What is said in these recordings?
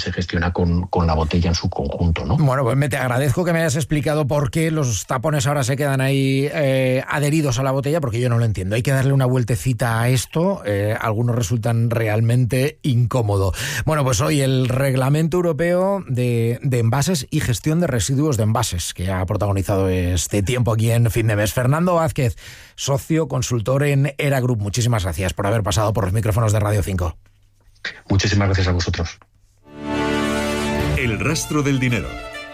se gestiona con la botella en su conjunto, ¿no? Bueno, pues te agradezco que me hayas explicado por qué los tapones ahora se quedan ahí adheridos a la botella, porque yo no lo entiendo. Hay que darle una vueltecita a esto. Algunos resultan realmente incómodos. Bueno, pues hoy el Reglamento Europeo de Envases y Gestión de Residuos de Envases, que ha protagonizado este tiempo aquí en Fin de Mes. Fernando Vázquez, socio consultor en ERA Group. Muchísimas gracias por haber pasado por los micrófonos de Radio 5. Muchísimas gracias a vosotros. El rastro del dinero.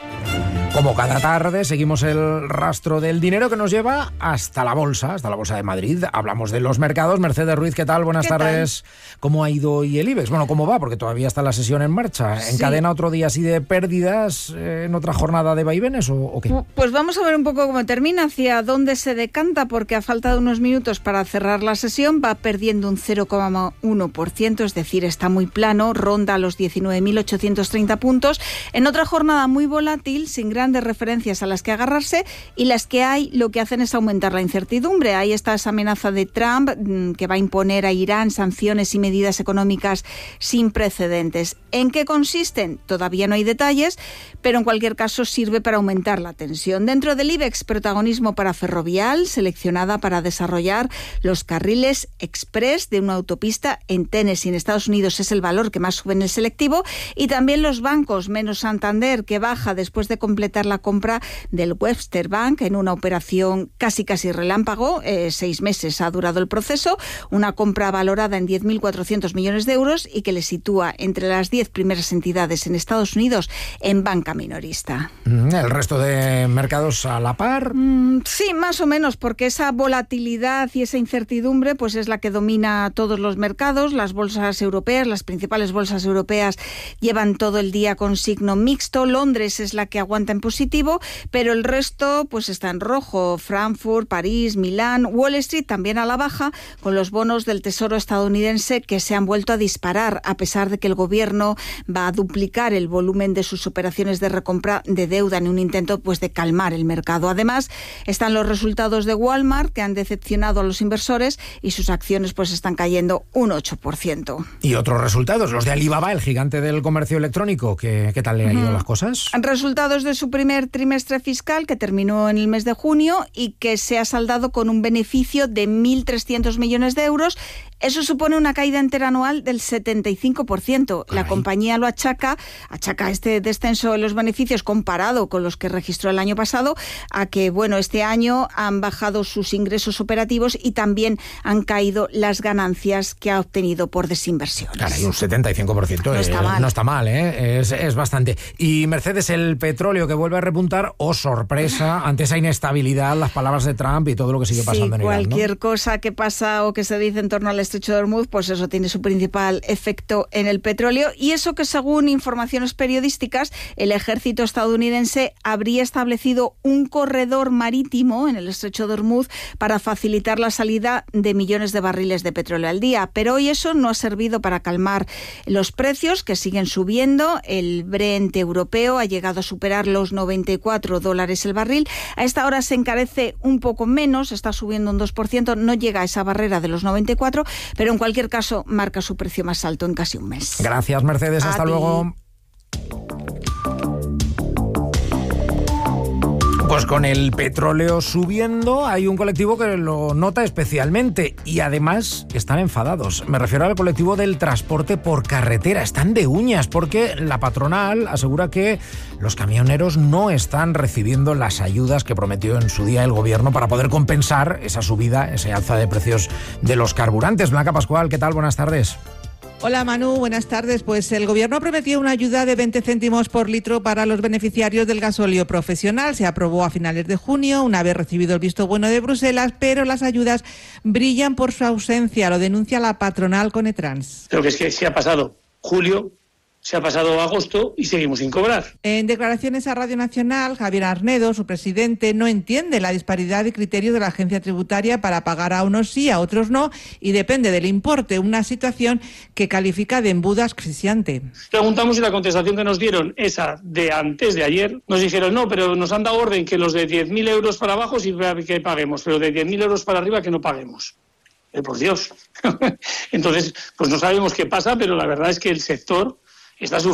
Como cada tarde, seguimos el rastro del dinero que nos lleva hasta la bolsa de Madrid. Hablamos de los mercados. Mercedes Ruiz, ¿qué tal? Buenas tardes. ¿Cómo ha ido hoy el IBEX? Bueno, ¿cómo va? Porque todavía está la sesión en marcha. Sí. ¿Encadena otro día así de pérdidas en otra jornada de vaivenes o qué? Pues vamos a ver un poco cómo termina, hacia dónde se decanta, porque a falta de unos minutos para cerrar la sesión va perdiendo un 0,1%, es decir, está muy plano, ronda los 19.830 puntos. En otra jornada muy volátil, sin grandes referencias a las que agarrarse, y las que hay lo que hacen es aumentar la incertidumbre. Ahí está esa amenaza de Trump que va a imponer a Irán sanciones y medidas económicas sin precedentes. ¿En qué consisten? Todavía no hay detalles, pero en cualquier caso sirve para aumentar la tensión. Dentro del IBEX, protagonismo para Ferrovial, seleccionada para desarrollar los carriles express de una autopista en Tennessee, en Estados Unidos. Es el valor que más sube en el selectivo, y también los bancos, menos Santander, que baja después de completar la compra del Webster Bank en una operación casi relámpago. 6 meses ha durado el proceso, una compra valorada en 10.400 millones de euros y que le sitúa entre las 10 primeras entidades en Estados Unidos en banca minorista. ¿El resto de mercados a la par? Sí, más o menos, porque esa volatilidad y esa incertidumbre pues es la que domina todos los mercados. Las bolsas europeas, las principales bolsas europeas, llevan todo el día con signo mixto. Londres es la que aguanta en positivo, pero el resto pues está en rojo. Frankfurt, París, Milán, Wall Street también a la baja, con los bonos del Tesoro estadounidense que se han vuelto a disparar, a pesar de que el gobierno va a duplicar el volumen de sus operaciones de recompra de deuda en un intento pues de calmar el mercado. Además, están los resultados de Walmart, que han decepcionado a los inversores, y sus acciones pues están cayendo un 8%. Y otros resultados, los de Alibaba, el gigante del comercio electrónico. ¿Qué tal le han ido las cosas? Resultados de su primer trimestre fiscal, que terminó en el mes de junio y que se ha saldado con un beneficio de 1.300 millones de euros. Eso supone una caída interanual del 75%. Caray. La compañía lo achaca este descenso en los beneficios comparado con los que registró el año pasado a que, este año han bajado sus ingresos operativos y también han caído las ganancias que ha obtenido por desinversiones. Caray, un 75%. No está mal, ¿eh? Es bastante. Y Mercedes, el petróleo que vuelve a repuntar, sorpresa, ante esa inestabilidad, las palabras de Trump y todo lo que sigue pasando en Irán, ¿no? Cualquier cosa que pasa o que se dice en torno al Estrecho de Hormuz, pues eso tiene su principal efecto en el petróleo, y eso que, según informaciones periodísticas, el ejército estadounidense habría establecido un corredor marítimo en el Estrecho de Hormuz para facilitar la salida de millones de barriles de petróleo al día, pero hoy eso no ha servido para calmar los precios, que siguen subiendo. El Brent europeo ha llegado a superar los $94 el barril. A esta hora se encarece un poco menos, está subiendo un 2%, no llega a esa barrera de los 94, pero en cualquier caso marca su precio más alto en casi un mes. Gracias, Mercedes. Hasta luego. Pues con el petróleo subiendo, hay un colectivo que lo nota especialmente y además están enfadados. Me refiero al colectivo del transporte por carretera. Están de uñas porque la patronal asegura que los camioneros no están recibiendo las ayudas que prometió en su día el gobierno para poder compensar esa subida, ese alza de precios de los carburantes. Blanca Pascual, ¿qué tal? Buenas tardes. Hola Manu, buenas tardes. Pues el Gobierno prometió una ayuda de 20 céntimos por litro para los beneficiarios del gasóleo profesional. Se aprobó a finales de junio, una vez recibido el visto bueno de Bruselas, pero las ayudas brillan por su ausencia. Lo denuncia la patronal Conetrans. Creo que es que se ha pasado julio, se ha pasado agosto y seguimos sin cobrar. En declaraciones a Radio Nacional, Javier Arnedo, su presidente, no entiende la disparidad de criterios de la agencia tributaria para pagar a unos sí, a otros no, y depende del importe, una situación que califica de embudo asfixiante. Preguntamos y la contestación que nos dieron, esa de antes de ayer, nos dijeron no, pero nos han dado orden que los de 10.000 euros para abajo sí que paguemos, pero de 10.000 euros para arriba que no paguemos. Por Dios. Entonces, pues no sabemos qué pasa, pero la verdad es que el sector está sufriendo